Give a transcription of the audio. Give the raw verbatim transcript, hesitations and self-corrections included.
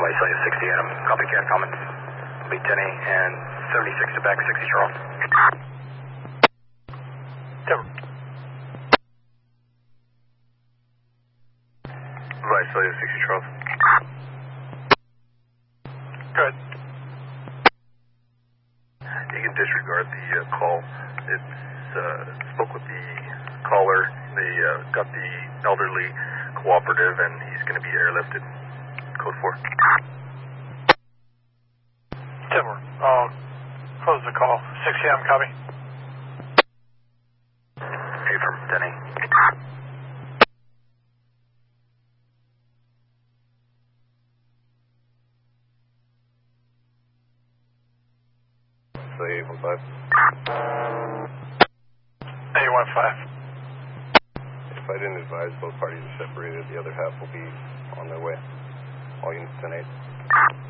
Wesley sixty Adam, copycat comments. Be ten A and seventy-six to back sixty Charles. Timber. Wesley sixty Charles. Good. You can disregard the uh, call. It's uh, spoke with the caller. They uh, got the elderly cooperative, and he's going to be airlifted. Code four. Timber. I'll close the call. six A M copy. A from ten A. Say eight one five. eight one five. If I didn't advise, both parties are separated. The other half will be on their way. All units ten eight.